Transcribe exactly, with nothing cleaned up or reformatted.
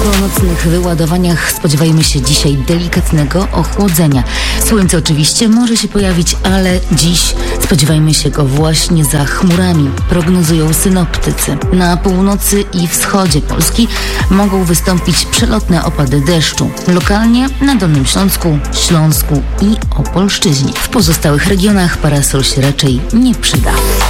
Po nocnych wyładowaniach spodziewajmy się dzisiaj delikatnego ochłodzenia. Słońce oczywiście może się pojawić, ale dziś spodziewajmy się go właśnie za chmurami, prognozują synoptycy. Na północy i wschodzie Polski mogą wystąpić przelotne opady deszczu. Lokalnie na Dolnym Śląsku, Śląsku i Opolszczyźnie. W pozostałych regionach parasol się raczej nie przyda.